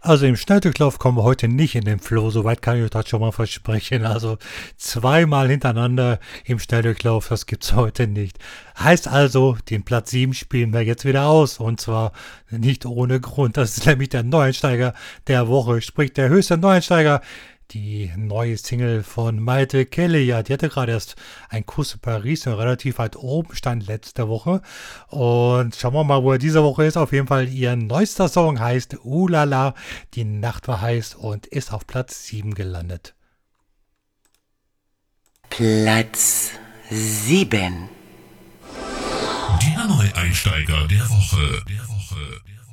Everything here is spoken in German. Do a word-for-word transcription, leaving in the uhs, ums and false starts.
Also im Schnelldurchlauf kommen wir heute nicht in den Flow, soweit kann ich euch das schon mal versprechen. Also zweimal hintereinander im Schnelldurchlauf, das gibt's heute nicht. Heißt also, den Platz sieben spielen wir jetzt wieder aus und zwar nicht ohne Grund. Das ist nämlich der Neueinsteiger der Woche, sprich der höchste Neueinsteiger. Die neue Single von Maite Kelly, ja, die hatte gerade erst ein Kuss in Paris, relativ weit oben stand letzte Woche. Und schauen wir mal, wo er diese Woche ist. Auf jeden Fall ihr neuester Song heißt Ulala, die Nacht war heiß und ist auf Platz sieben gelandet. Platz sieben. Der Neueinsteiger der Woche, der Woche, der Woche.